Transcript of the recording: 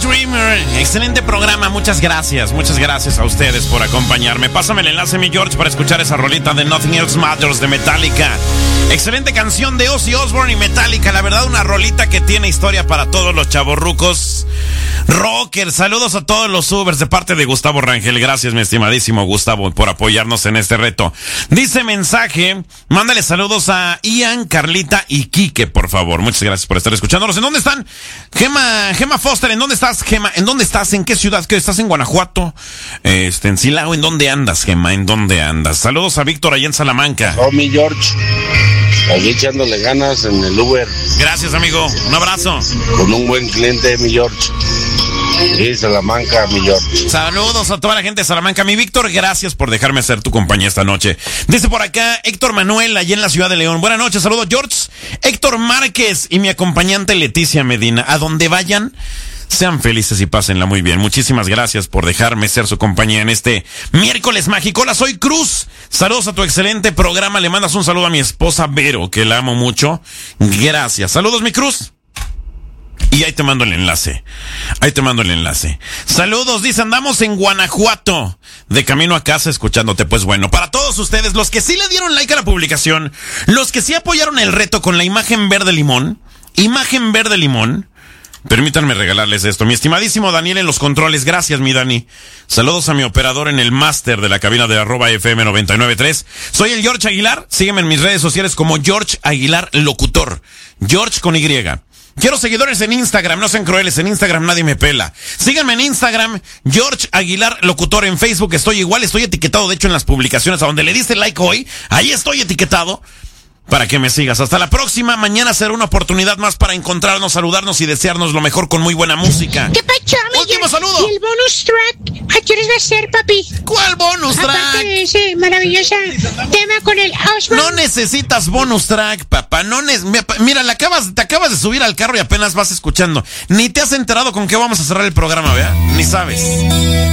Dreamer. Excelente programa, muchas gracias a ustedes por acompañarme. Pásame el enlace, mi George, para escuchar esa rolita de Nothing Else Matters de Metallica. Excelente canción de Ozzy Osbourne y Metallica. La verdad, una rolita que tiene historia para todos los chavorrucos rockers. Saludos a todos los Ubers de parte de Gustavo Rangel. Gracias, mi estimadísimo Gustavo, por apoyarnos en este reto. Dice mensaje, mándale saludos a Ian, Carlita y Quique, por favor. Muchas gracias por estar escuchándonos. ¿En dónde están? Gema Foster, ¿en dónde estás, Gema? ¿En dónde estás? ¿En qué ciudad? ¿Qué estás en Guanajuato? En Silao, ¿en dónde andas, Gema? ¿En dónde andas? Saludos a Víctor allá en Salamanca. Oh, mi George, aquí echándole ganas en el Uber. Gracias, amigo. Un abrazo. Con un buen cliente, mi George. Sí, Salamanca, mi George. Saludos a toda la gente de Salamanca. Mi Víctor, gracias por dejarme ser tu compañía esta noche. Dice por acá Héctor Manuel, allá en la ciudad de León. Buenas noches, saludos George, Héctor Márquez y mi acompañante Leticia Medina. A donde vayan, sean felices y pásenla muy bien. Muchísimas gracias por dejarme ser su compañía en este miércoles mágico. Hola, soy Cruz. Saludos a tu excelente programa. Le mandas un saludo a mi esposa Vero, que la amo mucho. Gracias. Saludos, mi Cruz. Y ahí te mando el enlace. Saludos, dice, andamos en Guanajuato, de camino a casa escuchándote. Pues bueno, para todos ustedes, los que sí le dieron like a la publicación, los que sí apoyaron el reto con la imagen verde limón, permítanme regalarles esto. Mi estimadísimo Daniel en los controles, gracias, mi Dani. Saludos a mi operador en el máster de la cabina de @FM993. Soy el George Aguilar. Sígueme en mis redes sociales como George Aguilar Locutor. George con Y. Quiero seguidores en Instagram, no sean crueles, en Instagram nadie me pela. Síganme en Instagram, George Aguilar Locutor. En Facebook estoy igual, estoy etiquetado, de hecho en las publicaciones a donde le diste like hoy, ahí estoy etiquetado para que me sigas. Hasta la próxima, mañana será una oportunidad más para encontrarnos, saludarnos y desearnos lo mejor con muy buena música. ¿Qué pacho, amigo? Último saludo. ¿Y el bonus track? ¿A qué horas va a ser, papi? ¿Cuál bonus track? Aparte de ese maravilloso tema con el Osbourne. No necesitas bonus track, papá. Mira, te acabas de subir al carro y apenas vas escuchando. Ni te has enterado con qué vamos a cerrar el programa, ¿verdad? Ni sabes.